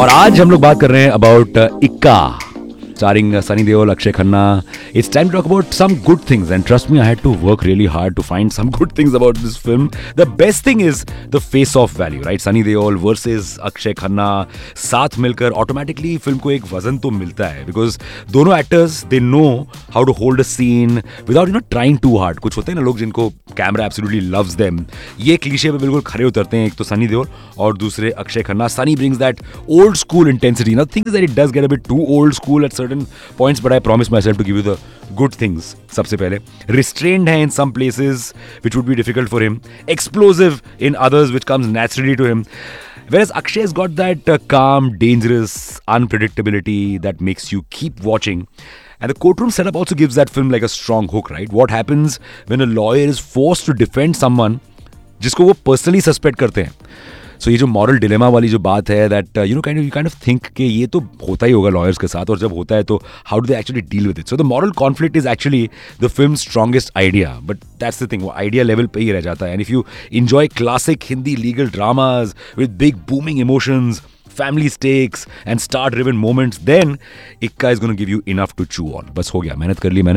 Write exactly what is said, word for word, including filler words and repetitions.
और आज हम लोग बात कर रहे हैं अबाउट इक्का starring uh, Sunny Deol, Akshay Khanna. It's time to talk about some good things, and trust me, I had to work really hard to find some good things about this film. The best thing is the face-off value, right? Sunny Deol versus Akshay Khanna, साथ मिलकर automatically film को एक वजन तो मिलता है, because दोनों actors they know how to hold a scene without you know trying too hard. कुछ होते हैं ना लोग जिनको कैमरा absolutely loves them. ये क्लीशे पे बिल्कुल खरे उतरते हैं. एक तो सनी देओल और दूसरे Akshay Khanna. Sunny brings that old school intensity. Now the thing is that it does get a bit too old school at certain points, but I promise myself to give you the good things. सबसे पहले restrained है in some places which would be difficult for him, explosive in others which comes naturally to him, whereas Akshay's got that uh, calm, dangerous unpredictability that makes you keep watching. And the courtroom setup also gives that film like a strong hook, right? What happens when a lawyer is forced to defend someone जिसको वो personally suspect करते हैं. सो so, ये जो moral dilemma वाली जो बात है that you know kind of you kind of think कि ये तो होता ही होगा लॉयर्स के साथ, और जब होता है तो how do they actually deal with it. So the moral conflict is actually the film strongest idea, but that's the thing, वो आइडिया लेवल पे ही रह जाता है. And if you enjoy classic Hindi legal dramas with big booming emotions, family stakes and star driven moments, then Ikka is going to give you enough to chew on. बस हो गया, मेहनत कर ली मैंने.